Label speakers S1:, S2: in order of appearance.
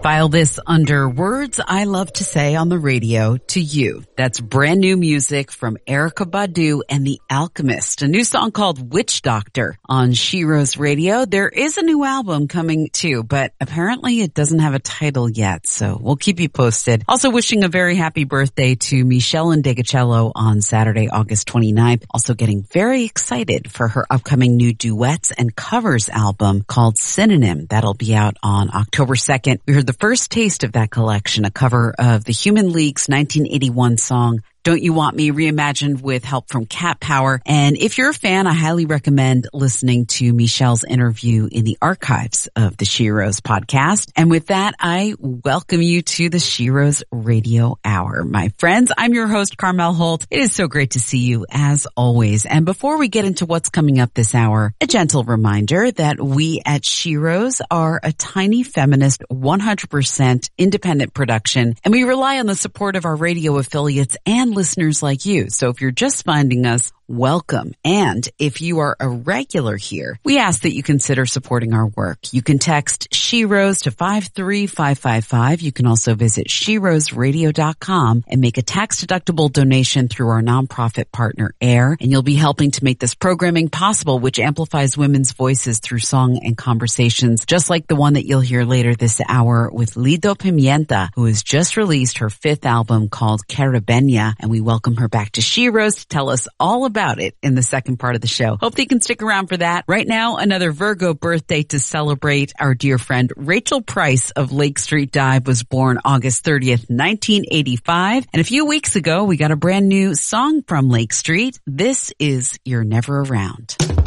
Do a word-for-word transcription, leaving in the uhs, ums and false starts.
S1: File this under words I love to say on the radio to you. That's brand new music from Erykah Badu and The Alchemist, a new song called Witch Doctor on Sheroes Radio. There is a new album coming too, but apparently it doesn't have a title yet, so we'll keep you posted. Also wishing a very happy birthday to Michelle Ndegeocello on Saturday, August twenty-ninth. Also getting very excited for her upcoming new duets and covers album called Synonym. That'll be out on October second. We heard the first taste of that collection, a cover of the Human League's nineteen eighty-one song, Don't You Want Me, reimagined with help from Cat Power. And if you're a fan, I highly recommend listening to Michelle's interview in the archives of the Sheroes podcast. And with that, I welcome you to the Sheroes Radio Hour. My friends, I'm your host, Carmel Holt. It is so great to see you as always. And before we get into what's coming up this hour, a gentle reminder that we at Sheroes are a tiny feminist, one hundred percent independent production, and we rely on the support of our radio affiliates and listeners like you. So if you're just finding us, welcome. And if you are a regular here, we ask that you consider supporting our work. You can text Sheroes to five three five five five. You can also visit sheroes radio dot com and make a tax-deductible donation through our nonprofit partner AIR. And you'll be helping to make this programming possible, which amplifies women's voices through song and conversations, just like the one that you'll hear later this hour with Lido Pimienta, who has just released her fifth album called Caribeña. And we welcome her back to Sheroes to tell us all about about it in the second part of the show. Hope that you can stick around for that. Right now, another Virgo birthday to celebrate. Our dear friend Rachel Price of Lake Street Dive was born August thirtieth, nineteen eighty-five. And a few weeks ago, we got a brand new song from Lake Street. This is You're Never Around.